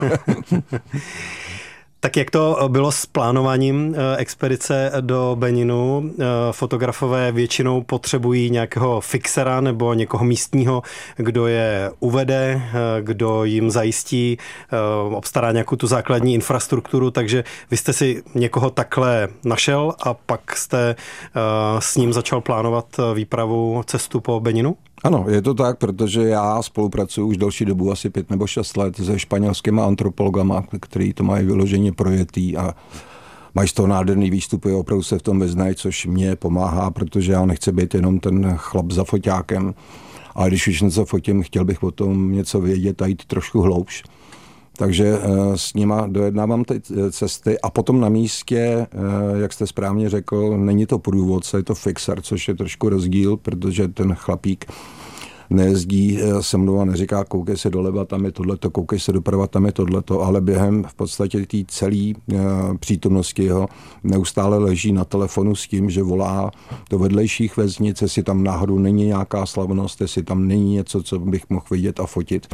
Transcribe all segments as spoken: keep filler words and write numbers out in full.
Tak jak to bylo s plánováním expedice do Beninu? Fotografové většinou potřebují nějakého fixera nebo někoho místního, kdo je uvede, kdo jim zajistí, obstará nějakou tu základní infrastrukturu, takže vy jste si někoho takhle našel a pak jste s ním začal plánovat výpravu cestu po Beninu? Ano, je to tak, protože já spolupracuji už další dobu, asi pět nebo šest let, se španělskými antropologama, kteří to mají vyloženě projetý a mají z toho nádherný výstupy, opravdu se v tom vyznají, což mě pomáhá, protože já nechci být jenom ten chlap za foťákem, ale když už něco fotím, chtěl bych o tom něco vědět a jít trošku hloubš. Takže s nima dojednávám ty cesty a potom na místě, jak jste správně řekl, není to průvodce, je to fixer, což je trošku rozdíl, protože ten chlapík nejezdí se mnou a neříká, koukej se doleva, tam je tohleto, koukej se doprava, tam je tohleto, ale během v podstatě té celé přítomnosti jeho neustále leží na telefonu s tím, že volá do vedlejších vesnic, jestli tam náhodou není nějaká slavnost, jestli tam není něco, co bych mohl vidět a fotit.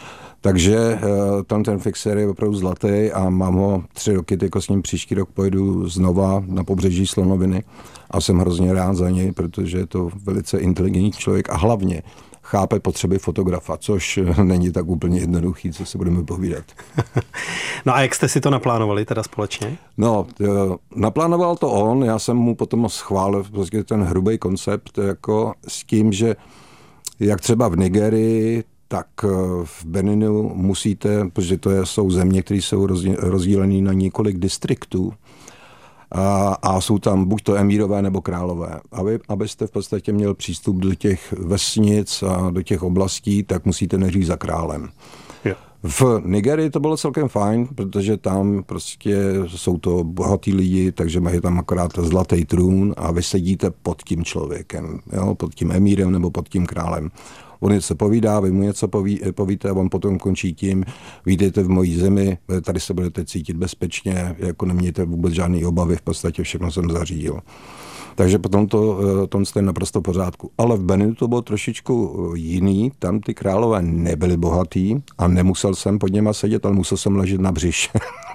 Takže tam ten fixer je opravdu zlatý a mám ho tři roky, jako s ním příští rok pojedu znova na pobřeží Slonoviny a jsem hrozně rád za něj, protože je to velice inteligentní člověk a hlavně chápe potřeby fotografa, což není tak úplně jednoduchý, co se budeme povídat. No a jak jste si to naplánovali teda společně? No, naplánoval to on, já jsem mu potom schválil prostě ten hrubý koncept jako s tím, že jak třeba v Nigerii, tak v Beninu musíte, protože to je, jsou země, které jsou rozdílené na několik distriktů a, a jsou tam buď to emírové nebo králové. Aby, abyste v podstatě měl přístup do těch vesnic a do těch oblastí, tak musíte nejdřív za králem. Jo. V Nigerii to bylo celkem fajn, protože tam prostě jsou to bohatí lidi, takže mají tam akorát zlatý trůn a vy sedíte pod tím člověkem, jo, pod tím emírem nebo pod tím králem. On něco povídá, vy mu něco poví, povíte a on potom končí tím, vítejte v mojí zemi, tady se budete cítit bezpečně, jako nemějte vůbec žádný obavy, v podstatě všechno jsem zařídil. Takže potom to, tom je naprosto v pořádku. Ale v Beninu to bylo trošičku jiný, tam ty králové nebyli bohatý a nemusel jsem pod něma sedět, ale musel jsem ležet na břiše.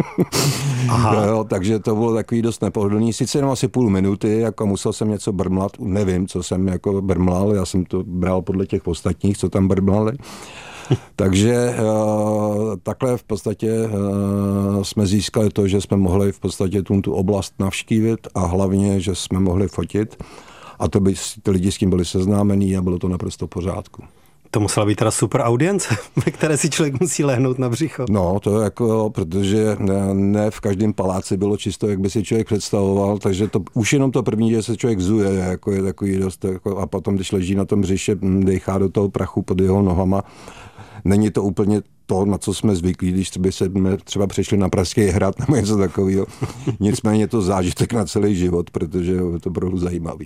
Jo, takže to bylo takový dost nepohodlný. Sice jenom asi půl minuty, jako musel jsem něco brmlat, nevím, co jsem jako brmlal, já jsem to bral podle těch ostatních, co tam brmlali. Takže uh, takhle v podstatě uh, jsme získali to, že jsme mohli v podstatě tu, tu oblast navštívit a hlavně, že jsme mohli fotit a to by ty lidi s tím byli seznámení a bylo to naprosto v pořádku. To musela být teda super audience, ve které si člověk musí lehnout na břicho. No, to je jako, protože ne, ne v každém paláci bylo čisto, jak by si člověk představoval, takže to, už jenom to první, že se člověk zuje, jako je takový dost, jako, a potom, když leží na tom břiše, dechá do toho prachu pod jeho nohama. Není to úplně to, na co jsme zvyklí, když by se třeba přišli na Pražský hrad nebo něco takového. Nicméně je to zážitek na celý život, protože je to opravdu zajímavý.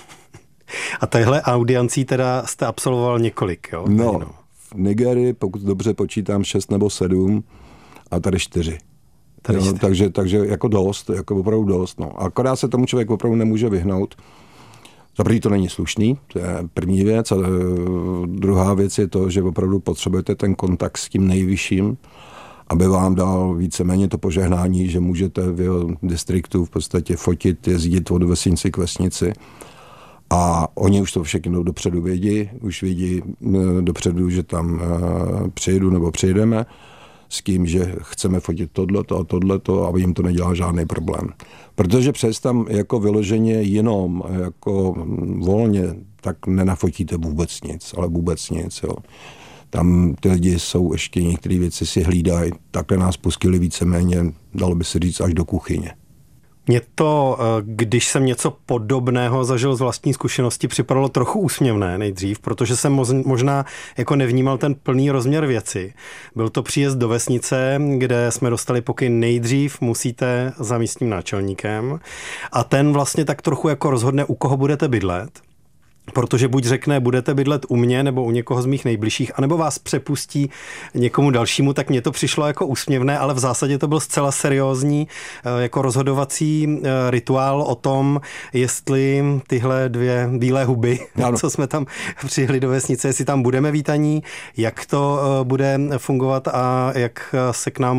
A tahle audiencí teda jste absolvoval několik, jo? No, v Nigerii, pokud dobře počítám, šest nebo sedm a tady čtyři. Tady jo, čtyři. Takže, takže jako dost, jako opravdu dost. No. Akorát se tomu člověk opravdu nemůže vyhnout. Za první to není slušný, to je první věc. A druhá věc je to, že opravdu potřebujete ten kontakt s tím nejvyšším, aby vám dal víceméně to požehnání, že můžete v jeho distriktu v podstatě fotit, jezdit od vesnici k vesnici. A oni už to všechno dopředu vědí, už vědí dopředu, že tam přijedu nebo přijedeme s tím, že chceme fotit tohleto a tohleto a jim to nedělá žádný problém. Protože přes tam jako vyloženě jenom jako volně, tak nenafotíte vůbec nic, ale vůbec nic. Jo. Tam ty lidi jsou ještě některé věci si hlídají, takhle nás pustili víceméně, dalo by se říct, až do kuchyně. Mně to, když jsem něco podobného zažil z vlastní zkušenosti, připadalo trochu úsměvné nejdřív, protože jsem možná jako nevnímal ten plný rozměr věci. Byl to příjezd do vesnice, kde jsme dostali pokyn nejdřív musíte za místním náčelníkem a ten vlastně tak trochu jako rozhodne, u koho budete bydlet. protože buď řekne, budete bydlet u mě nebo u někoho z mých nejbližších, anebo vás přepustí někomu dalšímu, tak mně to přišlo jako úsměvné, ale v zásadě to byl zcela seriózní jako rozhodovací rituál o tom, jestli tyhle dvě bílé huby, ano. co jsme tam přijeli do vesnice, jestli tam budeme vítaní, jak to bude fungovat a jak se k nám